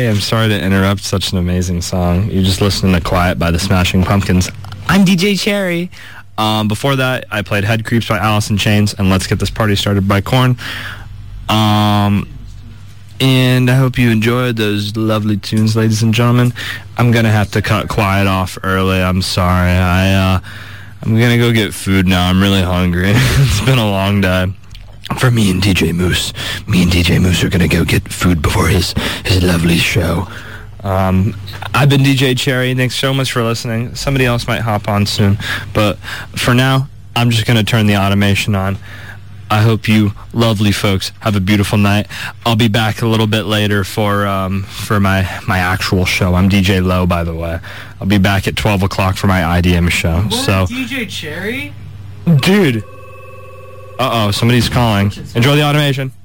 I'm sorry to interrupt such an amazing song. You're just listening to Quiet by the Smashing Pumpkins. I'm DJ Cherry. Before that, I played Head Creeps by Alice in Chains and Let's Get This Party Started by Korn. And I hope you enjoyed those lovely tunes, ladies and gentlemen. I'm going to have to cut Quiet off early. I'm sorry. I'm going to go get food now. I'm really hungry. It's been a long day. For me and DJ Moose. Me and DJ Moose are going to go get food before his lovely show. I've been DJ Cherry. Thanks so much for listening. Somebody else might hop on soon. But for now, I'm just going to turn the automation on. I hope you lovely folks have a beautiful night. I'll be back a little bit later for my actual show. I'm DJ Low, by the way. I'll be back at 12 o'clock for my IDM show. What, so, DJ Cherry? Dude. Uh-oh, somebody's calling. Enjoy the automation.